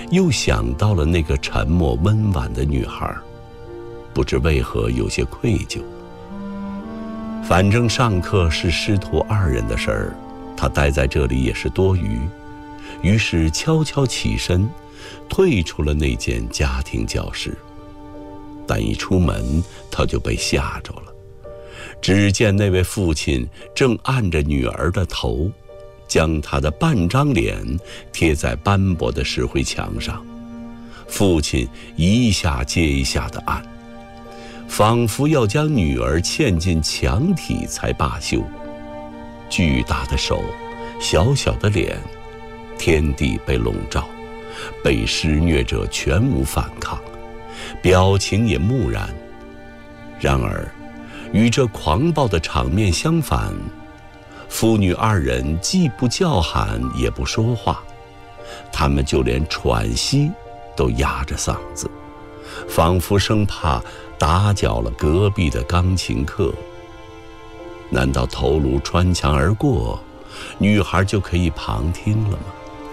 又想到了那个沉默温婉的女孩，不知为何有些愧疚。反正上课是师徒二人的事儿，他待在这里也是多余，于是悄悄起身，退出了那间家庭教室。但一出门，他就被吓着了。只见那位父亲正按着女儿的头，将她的半张脸贴在斑驳的石灰墙上，父亲一下接一下地按，仿佛要将女儿嵌进墙体才罢休。巨大的手，小小的脸，天地被笼罩，被施虐者全无反抗，表情也木然。然而与这狂暴的场面相反，父女二人既不叫喊也不说话，他们就连喘息都压着嗓子，仿佛生怕打搅了隔壁的钢琴课。难道头颅穿墙而过，女孩就可以旁听了吗？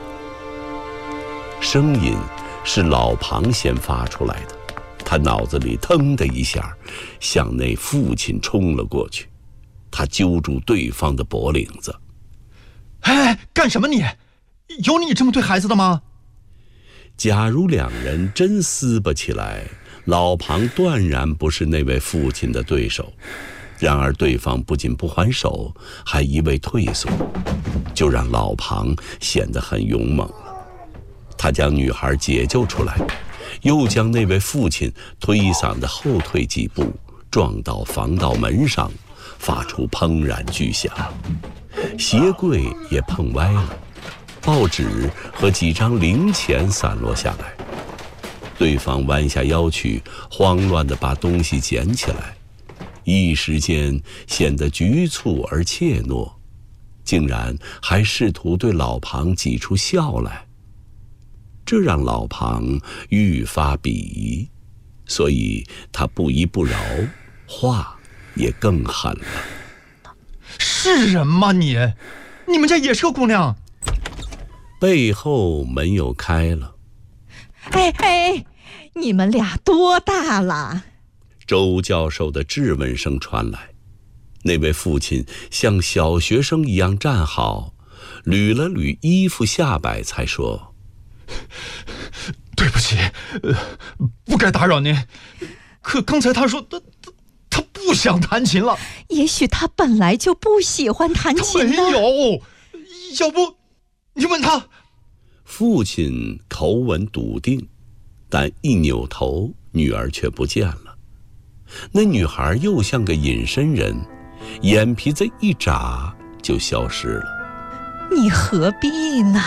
声音是老庞先发出来的，他脑子里腾的一下向那父亲冲了过去，他揪住对方的脖领子。 哎，干什么你？有你这么对孩子的吗？ 假如两人真撕巴起来，老庞断然不是那位父亲的对手。然而对方不仅不还手，还一味退缩，就让老庞显得很勇猛了。他将女孩解救出来，又将那位父亲推搡的后退几步，撞到防盗门上，发出砰然巨响。鞋柜也碰歪了，报纸和几张零钱散落下来。对方弯下腰去，慌乱地把东西捡起来，一时间显得局促而怯懦，竟然还试图对老庞挤出笑来。这让老庞愈发鄙夷，所以他不依不饶，话也更狠了。 是人吗你？你们家也是个姑娘？ 背后门又开了。 哎，你们俩多大了？ 周教授的质问声传来。那位父亲像小学生一样站好，捋了捋衣服下摆，才说： 对不起，不该打扰您。可刚才他说他不想弹琴了。 也许他本来就不喜欢弹琴呢。 没有，要不你问他。 父亲口吻笃定，但一扭头，女儿却不见了。那女孩又像个隐身人，眼皮子一眨就消失了。 你何必呢？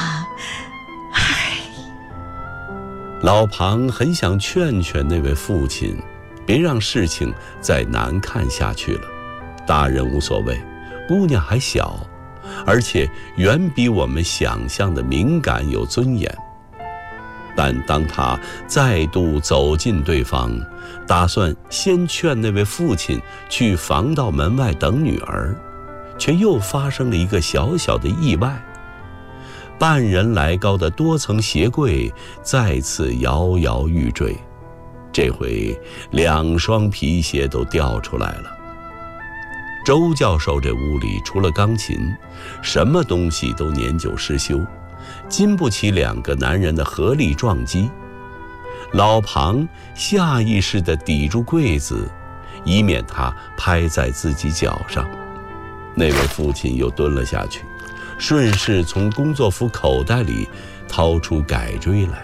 老庞很想劝劝那位父亲，别让事情再难看下去了。大人无所谓，姑娘还小，而且远比我们想象的敏感有尊严。但当他再度走近对方，打算先劝那位父亲去防盗门外等女儿，却又发生了一个小小的意外。半人来高的多层鞋柜再次摇摇欲坠，这回2双皮鞋都掉出来了。周教授这屋里除了钢琴，什么东西都年久失修，经不起2个男人的合力撞击。老庞下意识地抵住柜子，以免它拍在自己脚上。那位父亲又蹲了下去，顺势从工作服口袋里掏出改锥来。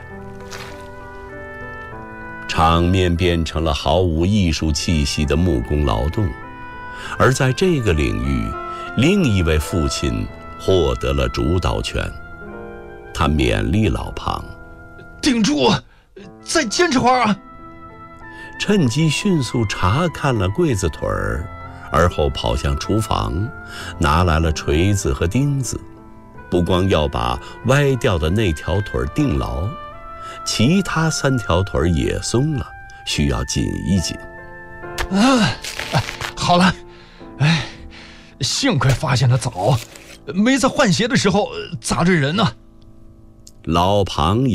场面变成了毫无艺术气息的木工劳动，而在这个领域，另一位父亲获得了主导权。他勉励老庞： 顶住，再坚持会儿啊！ 趁机迅速查看了柜子腿儿，而后跑向厨房，拿来了锤子和钉子。不光要把歪掉的那条腿钉牢，其他3条腿也松了，需要紧一紧。 好了，幸亏发现的早，没在换鞋的时候砸着人呢。 老庞